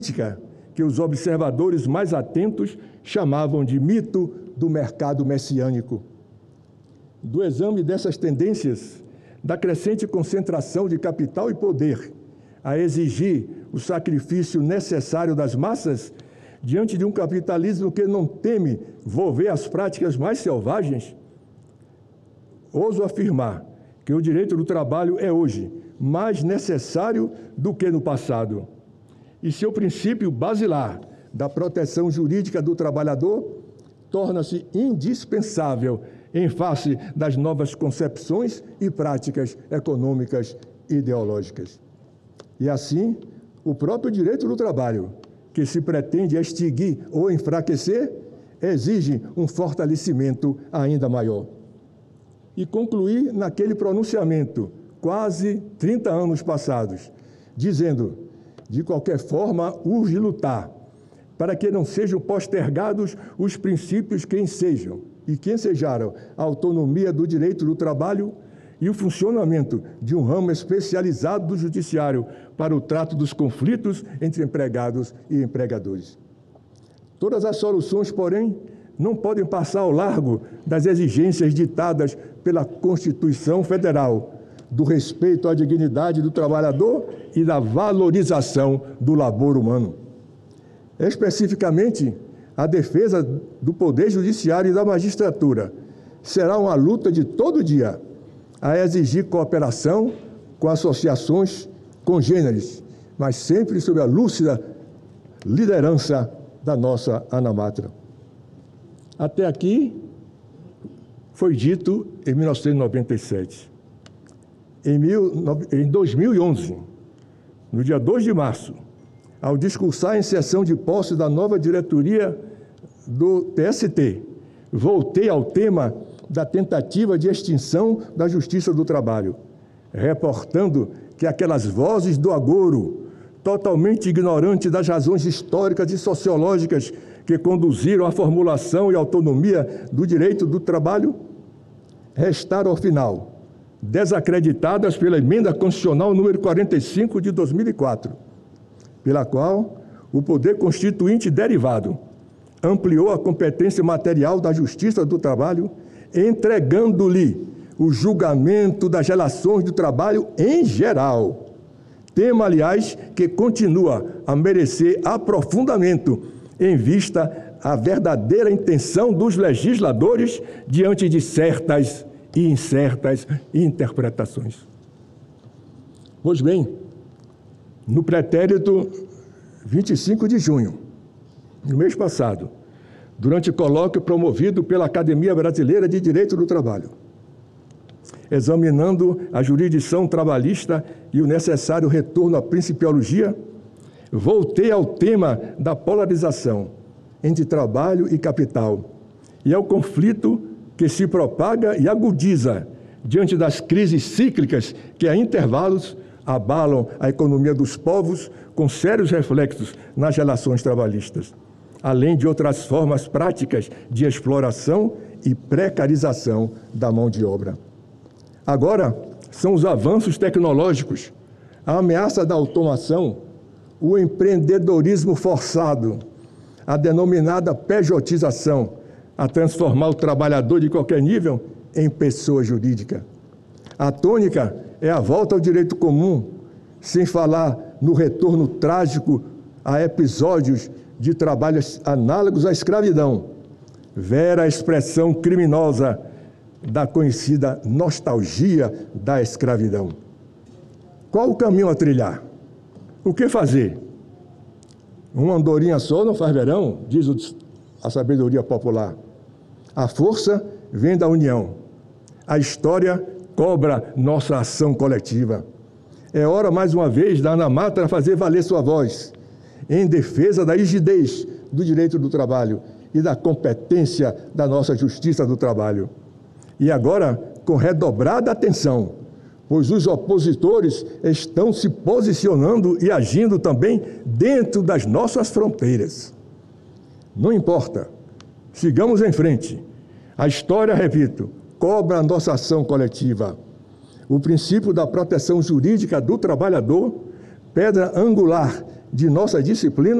que os observadores mais atentos chamavam de mito do mercado messiânico. Do exame dessas tendências, da crescente concentração de capital e poder a exigir o sacrifício necessário das massas, diante de um capitalismo que não teme volver às práticas mais selvagens, ouso afirmar que o direito do trabalho é hoje mais necessário do que no passado. E seu princípio basilar da proteção jurídica do trabalhador torna-se indispensável em face das novas concepções e práticas econômicas e ideológicas. E assim, o próprio direito do trabalho, que se pretende extinguir ou enfraquecer, exige um fortalecimento ainda maior. E concluir naquele pronunciamento, quase 30 anos passados, dizendo: de qualquer forma, urge lutar para que não sejam postergados os princípios que ensejam e que ensejaram a autonomia do direito do trabalho e o funcionamento de um ramo especializado do judiciário para o trato dos conflitos entre empregados e empregadores. Todas as soluções, porém, não podem passar ao largo das exigências ditadas pela Constituição Federal, do respeito à dignidade do trabalhador e da valorização do labor humano. Especificamente, a defesa do Poder Judiciário e da magistratura será uma luta de todo dia a exigir cooperação com associações congêneres, mas sempre sob a lúcida liderança da nossa Ana Matra. Até aqui foi dito em 1997. Em 2011, no dia 2 de março, ao discursar em sessão de posse da nova diretoria do TST, voltei ao tema da tentativa de extinção da Justiça do Trabalho, reportando que aquelas vozes do agouro, totalmente ignorantes das razões históricas e sociológicas que conduziram à formulação e autonomia do direito do trabalho, restaram, ao final, desacreditadas pela Emenda Constitucional número 45 de 2004, pela qual o Poder Constituinte derivado ampliou a competência material da Justiça do Trabalho, entregando-lhe o julgamento das relações do trabalho em geral. Tema, aliás, que continua a merecer aprofundamento em vista à verdadeira intenção dos legisladores diante de certas e incertas interpretações. Pois bem, no pretérito 25 de junho, no mês passado, durante colóquio promovido pela Academia Brasileira de Direito do Trabalho, examinando a jurisdição trabalhista e o necessário retorno à principiologia, voltei ao tema da polarização entre trabalho e capital e ao conflito que se propaga e agudiza diante das crises cíclicas que, a intervalos, abalam a economia dos povos com sérios reflexos nas relações trabalhistas, além de outras formas práticas de exploração e precarização da mão de obra. Agora, são os avanços tecnológicos, a ameaça da automação, o empreendedorismo forçado, a denominada pejotização, a transformar o trabalhador de qualquer nível em pessoa jurídica. A tônica é a volta ao direito comum, sem falar no retorno trágico a episódios de trabalhos análogos à escravidão, vera expressão criminosa da conhecida nostalgia da escravidão. Qual o caminho a trilhar? O que fazer? Uma andorinha só não faz verão, diz a sabedoria popular. A força vem da união. A história cobra nossa ação coletiva. É hora, mais uma vez, da Ana Matra fazer valer sua voz em defesa da rigidez do direito do trabalho e da competência da nossa Justiça do Trabalho. E agora, com redobrada atenção, pois os opositores estão se posicionando e agindo também dentro das nossas fronteiras. Não importa, sigamos em frente. A história, repito, cobra a nossa ação coletiva. O princípio da proteção jurídica do trabalhador, pedra angular de nossa disciplina